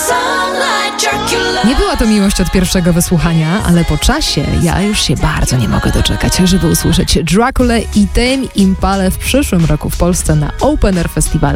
Nie była to miłość od pierwszego wysłuchania, ale po czasie ja już się bardzo nie mogę doczekać, żeby usłyszeć Draculę i Tame Impalę w przyszłym roku w Polsce na Open Air Festival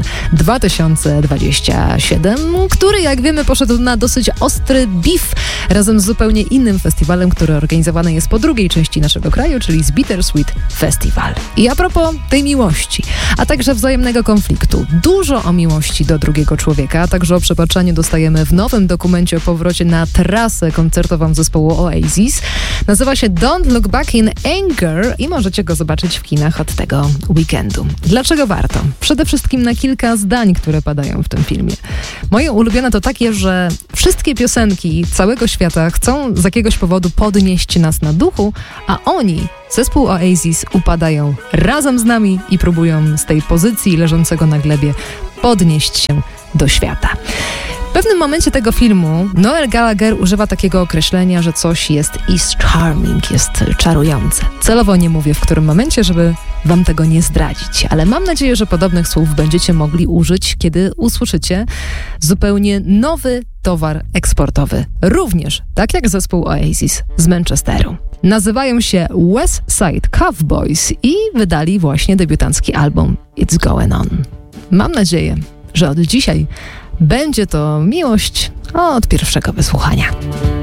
2027, który, jak wiemy, poszedł na dosyć ostry beef razem z zupełnie innym festiwalem, który organizowany jest po drugiej części naszego kraju, czyli z Bittersweet Festival. I a propos tej miłości, a także wzajemnego konfliktu, dużo o miłości do drugiego człowieka, a także o przebaczaniu dostajemy w nowym dokumencie o powrocie na trasę koncertową zespołu Oasis. Nazywa się Don't Look Back in Anger i możecie go zobaczyć w kinach od tego weekendu. Dlaczego warto? Przede wszystkim na kilka zdań, które padają w tym filmie. Moje ulubione to takie, że wszystkie piosenki całego świata chcą z jakiegoś powodu podnieść nas na duchu, a oni, zespół Oasis, upadają razem z nami i próbują z tej pozycji leżącego na glebie podnieść się do świata. W pewnym momencie tego filmu Noel Gallagher używa takiego określenia, że coś jest charming, jest czarujące. Celowo nie mówię w którym momencie, żeby wam tego nie zdradzić, ale mam nadzieję, że podobnych słów będziecie mogli użyć, kiedy usłyszycie zupełnie nowy towar eksportowy. Również, tak jak zespół Oasis z Manchesteru. Nazywają się West Side Cowboys i wydali właśnie debiutancki album It's Going On. Mam nadzieję, że od dzisiaj będzie to miłość od pierwszego wysłuchania.